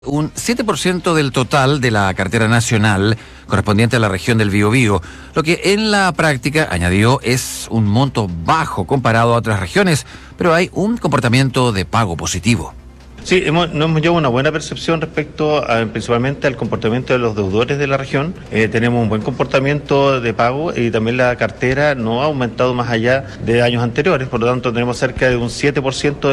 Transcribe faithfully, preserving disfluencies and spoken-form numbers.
Un siete por ciento del total de la cartera nacional correspondiente a la región del Biobío, lo que en la práctica, añadió, es un monto bajo comparado a otras regiones, pero hay un comportamiento de pago positivo. Sí, hemos, nos hemos llevado una buena percepción respecto a, principalmente al comportamiento de los deudores de la región. Eh, tenemos un buen comportamiento de pago y también la cartera no ha aumentado más allá de años anteriores, por lo tanto tenemos cerca de un siete por ciento